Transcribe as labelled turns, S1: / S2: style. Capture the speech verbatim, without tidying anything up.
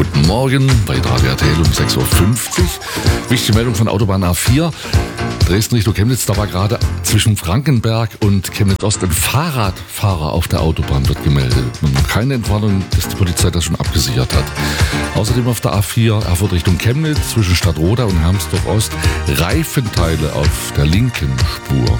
S1: Guten Morgen bei Radio R T L um sechs Uhr fünfzig. Wichtige Meldung von Autobahn A vier. Dresden Richtung Chemnitz, da war gerade zwischen Frankenberg und Chemnitz Ost ein Fahrradfahrer auf der Autobahn, wird gemeldet. Keine Entwarnung, dass die Polizei das schon abgesichert hat. Außerdem auf der A vier Erfurt Richtung Chemnitz zwischen Stadtroda und Hermsdorf Ost Reifenteile auf der linken Spur.